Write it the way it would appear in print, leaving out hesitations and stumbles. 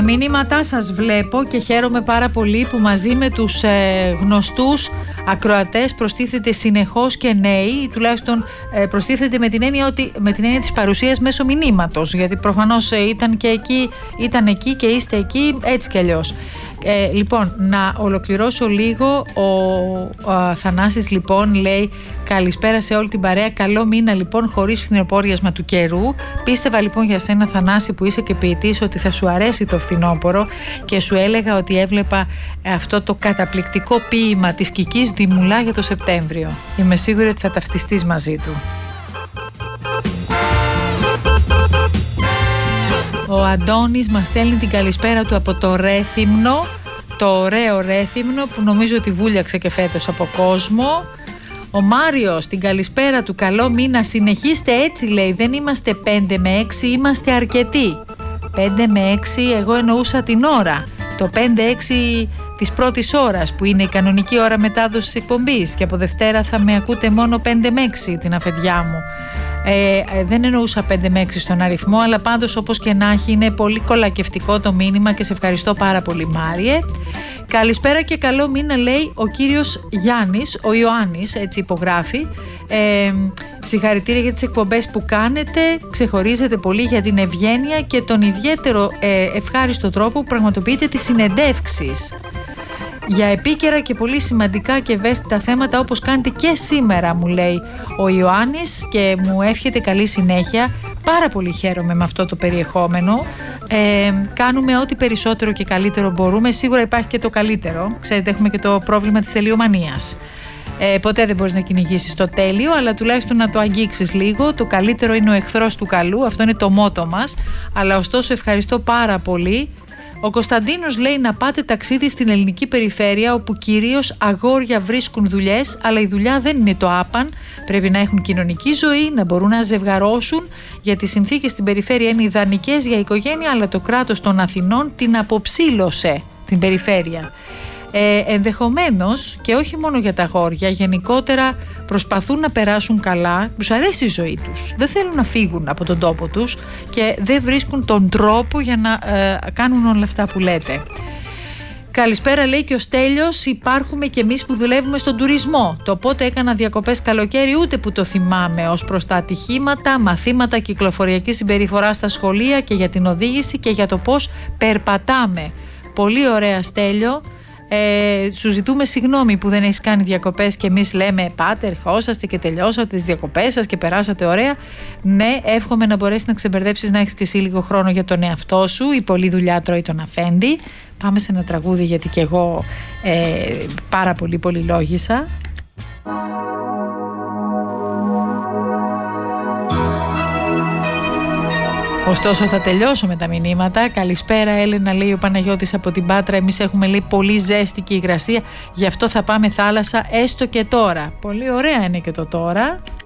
Τα μηνύματά σας βλέπω και χαίρομαι πάρα πολύ που μαζί με τους γνωστούς ακροατές προστίθεται συνεχώς και νέοι, τουλάχιστον προστίθεται με την έννοια της παρουσίας μέσω μηνύματος, γιατί προφανώς ήταν εκεί και είστε εκεί έτσι κι αλλιώς. Λοιπόν, να ολοκληρώσω λίγο. Ο Θανάσης λοιπόν λέει: καλησπέρα σε όλη την παρέα, καλό μήνα λοιπόν χωρίς φθινοπόριασμα του καιρού. Πίστευα λοιπόν για σένα, Θανάση, που είσαι και ποιητής, ότι θα σου αρέσει το φθινόπωρο και σου έλεγα ότι έβλεπα αυτό το καταπληκτικό ποίημα της Κικής Δημουλά για το Σεπτέμβριο. Είμαι σίγουρη ότι θα ταυτιστείς μαζί του. Ο Αντώνης μας στέλνει την καλησπέρα του από το Ρέθυμνο, το ωραίο Ρέθυμνο που νομίζω ότι βούλιαξε και φέτος από κόσμο. Ο Μάριος την καλησπέρα του, καλό μήνα, συνεχίστε έτσι, λέει, δεν είμαστε 5 με 6, είμαστε αρκετοί. 5 με 6 εγώ εννοούσα την ώρα, το 5-6 της πρώτης ώρας που είναι η κανονική ώρα μετάδοσης εκπομπής, και από Δευτέρα θα με ακούτε μόνο 5 με 6 την αφεντιά μου. Δεν εννοούσα 5 με 6 στον αριθμό, αλλά πάντως όπως και να έχει είναι πολύ κολακευτικό το μήνυμα και σε ευχαριστώ πάρα πολύ, Μάριε. Καλησπέρα και καλό μήνα, λέει ο κύριος Γιάννης, ο Ιωάννης, έτσι υπογράφει. Συγχαρητήρια για τις εκπομπές που κάνετε, ξεχωρίζετε πολύ για την ευγένεια και τον ιδιαίτερο ευχάριστο τρόπο που πραγματοποιείτε τις συνεντεύξεις για επίκαιρα και πολύ σημαντικά και ευαίσθητα θέματα, όπως κάνετε και σήμερα, μου λέει ο Ιωάννης, και μου εύχεται καλή συνέχεια. Πάρα πολύ χαίρομαι με αυτό το περιεχόμενο. Κάνουμε ό,τι περισσότερο και καλύτερο μπορούμε. Σίγουρα υπάρχει και το καλύτερο. Ξέρετε, έχουμε και το πρόβλημα της τελειομανίας. Ποτέ δεν μπορείς να κυνηγήσεις το τέλειο, αλλά τουλάχιστον να το αγγίξεις λίγο. Το καλύτερο είναι ο εχθρός του καλού. Αυτό είναι το μότο μας. Αλλά ωστόσο ευχαριστώ πάρα πολύ. Ο Κωνσταντίνος λέει να πάτε ταξίδι στην ελληνική περιφέρεια, όπου κυρίως αγόρια βρίσκουν δουλειές, αλλά η δουλειά δεν είναι το άπαν. Πρέπει να έχουν κοινωνική ζωή, να μπορούν να ζευγαρώσουν, γιατί οι συνθήκες στην περιφέρεια είναι ιδανικές για οικογένεια, αλλά το κράτος των Αθηνών την αποψήλωσε την περιφέρεια. Ενδεχομένως και όχι μόνο για τα αγόρια, γενικότερα προσπαθούν να περάσουν καλά, τους αρέσει η ζωή τους, δεν θέλουν να φύγουν από τον τόπο τους και δεν βρίσκουν τον τρόπο για να κάνουν όλα αυτά που λέτε. Καλησπέρα, λέει και ο Στέλιος, υπάρχουμε και εμείς που δουλεύουμε στον τουρισμό. Το πότε έκανα διακοπές καλοκαίρι ούτε που το θυμάμαι, ως προς τα ατυχήματα, μαθήματα κυκλοφοριακής συμπεριφοράς στα σχολεία και για την οδήγηση και για το πώς περπατάμε. Πολύ ωραία, Στέλιο. Σου ζητούμε συγγνώμη που δεν έχεις κάνει διακοπές και εμείς λέμε πάτε, ερχόσαστε και τελειώσατε τις διακοπές σας και περάσατε ωραία. Ναι, εύχομαι να μπορέσεις να ξεμπερδέψεις, να έχεις και εσύ λίγο χρόνο για τον εαυτό σου. Η πολλή δουλειά τρώει τον αφέντη. Πάμε σε ένα τραγούδι, γιατί και εγώ πάρα πολύ πολυλόγησα. Ωστόσο θα τελειώσω με τα μηνύματα. Καλησπέρα, Έλενα, λέει ο Παναγιώτης από την Πάτρα. Εμείς έχουμε, λέει, πολύ ζέστη και υγρασία, γι' αυτό θα πάμε θάλασσα έστω και τώρα. Πολύ ωραία είναι και το τώρα.